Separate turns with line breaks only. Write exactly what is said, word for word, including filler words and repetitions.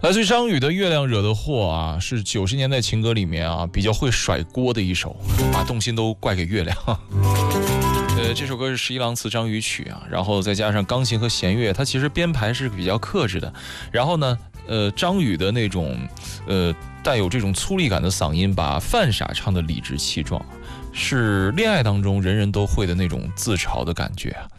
来自于张宇的《月亮惹的祸》啊，是九十年代情歌里面啊比较会甩锅的一首，把动心都怪给月亮。呃，这首歌是十一郎词张宇曲啊，然后再加上钢琴和弦乐，它其实编排是比较克制的。然后呢，呃，张宇的那种呃带有这种粗粝感的嗓音，把犯傻唱得理直气壮，是恋爱当中人人都会的那种自嘲的感觉啊。